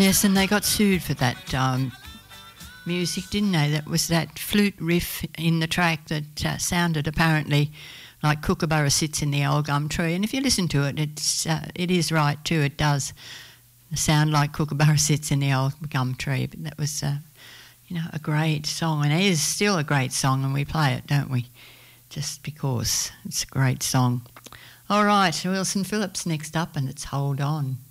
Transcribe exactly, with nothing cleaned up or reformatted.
Yes, and they got sued for that um, music, didn't they? That was that flute riff in the track that uh, sounded apparently like Kookaburra sits in the old gum tree. And if you listen to it, it's uh, it is right too. It does sound like Kookaburra sits in the old gum tree. But that was, uh, you know, a great song, and it is still a great song, and we play it, don't we? Just because it's a great song. All right, Wilson Phillips next up, and it's Hold On.